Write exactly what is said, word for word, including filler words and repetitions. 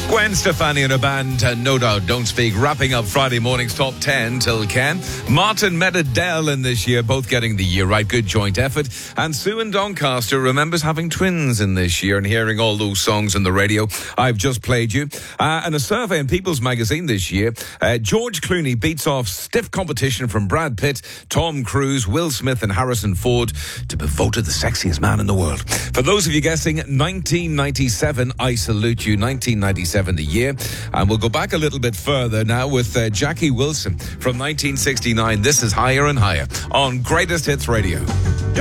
Gwen Stefani and her band, uh, No Doubt Don't Speak, wrapping up Friday morning's top ten till Ken. Martin met Adele in this year, both getting the year right. Good joint effort. And Sue in Doncaster remembers having twins in this year and hearing all those songs on the radio I've just played you. Uh, and a survey in People's Magazine this year, uh, George Clooney beats off stiff competition from Brad Pitt, Tom Cruise, Will Smith and Harrison Ford to be voted the sexiest man in the world. For those of you guessing, nineteen ninety-seven, I salute you. nineteen ninety-seven the year. And we'll go back a little bit further now with uh, Jackie Wilson from nineteen sixty-nine. This is Higher and Higher on Greatest Hits Radio.